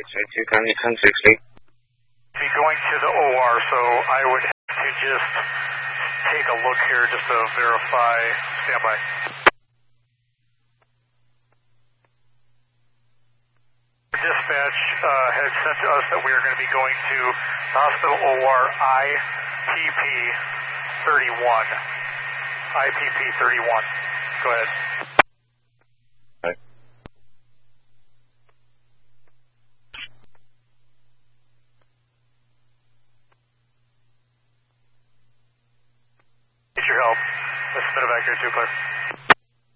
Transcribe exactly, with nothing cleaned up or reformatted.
two County ten sixty. Be going to the O R, so I would have to just take a look here just to verify. Stand by. Dispatch uh, had sent to us that we are going to be going to the hospital O R I P P thirty-one. I P P thirty-one. Go ahead. Okay. Need your help. Let's submit a back here too, please.